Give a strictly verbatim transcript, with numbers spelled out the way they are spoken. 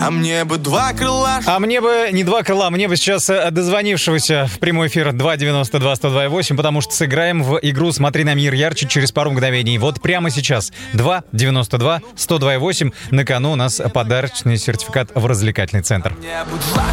А мне бы два крыла. А мне бы не два крыла, мне бы сейчас дозвонившегося в прямой эфир два девяносто два сто два восемь, потому что сыграем в игру «Смотри на мир ярче» через пару мгновений. Вот прямо сейчас два девяносто два сто два восемь. На кону у нас подарочный сертификат в развлекательный центр. Мне бы два